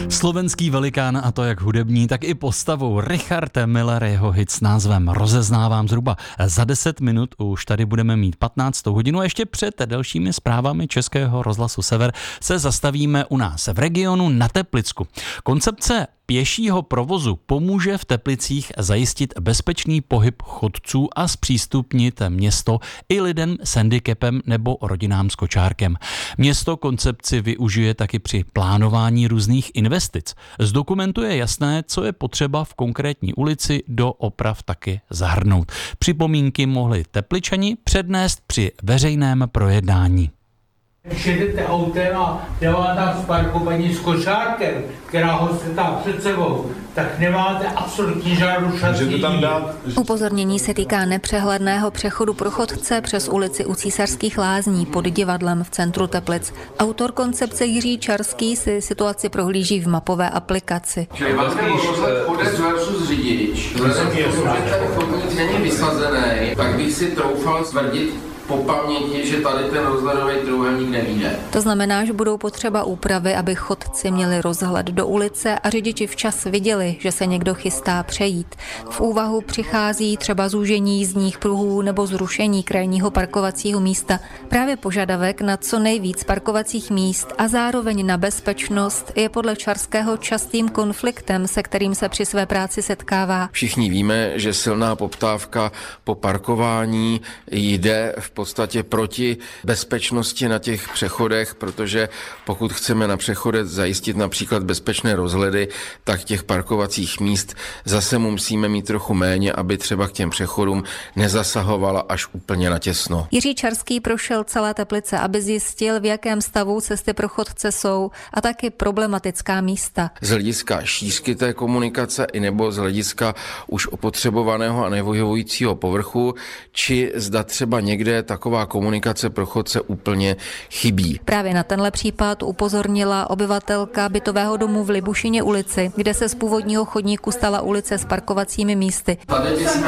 Slovenský velikán, a to jak hudební, tak i postavou, Richard Müller, jeho hit s názvem Rozeznávám zhruba za 10 minut. Už tady budeme mít 15. hodinu a ještě před dalšími zprávami Českého rozhlasu Sever se zastavíme u nás v regionu na Teplicku. Koncepce pěšího provozu pomůže v Teplicích zajistit bezpečný pohyb chodců a zpřístupnit město i lidem s handicapem nebo rodinám s kočárkem. Město koncepci využije taky při plánování různých investic. Z dokumentu je jasné, co je potřeba v konkrétní ulici do oprav taky zahrnout. Připomínky mohli Tepličani přednést při veřejném projednání. Když jedete autem a nemáte tam sparkovaní s kočárkem, která ho setá před sebou, tak nemáte absolutně žádnou šanci. Upozornění se týká nepřehledného přechodu pro chodce přes ulici u Císařských lázní pod divadlem v centru Teplic. Autor koncepce Jiří Čarský si situaci prohlíží v mapové aplikaci. Čili vlastně chodec versus řidič. Vzhledem k tomu, že ten chodník není vysazený, tak bych si troufal tvrdit po paměti, že tady ten rozhledový trojúhelník nevyjde. To znamená, že budou potřeba úpravy, aby chodci měli rozhled do ulice a řidiči včas viděli, že se někdo chystá přejít. V úvahu přichází třeba zúžení jízdních pruhů nebo zrušení krajního parkovacího místa. Právě požadavek na co nejvíc parkovacích míst a zároveň na bezpečnost je podle Čarského častým konfliktem, se kterým se při své práci setkává. Všichni víme, že silná poptávka po parkování jde v podstatě proti bezpečnosti na těch přechodech, protože pokud chceme na přechodech zajistit například bezpečné rozhledy, tak těch parkovacích míst zase musíme mít trochu méně, aby třeba k těm přechodům nezasahovala až úplně natěsno. Jiří Čarský prošel celé Teplice, aby zjistil, v jakém stavu cesty pro chodce jsou a taky problematická místa. Z hlediska šířky té komunikace i nebo z hlediska už opotřebovaného a nevyhovujícího povrchu, či zda třeba někde taková komunikace pro chodce úplně chybí. Právě na tenhle případ upozornila obyvatelka bytového domu v Libušině ulici, kde se z původního chodníku stala ulice s parkovacími místy. Tady bychom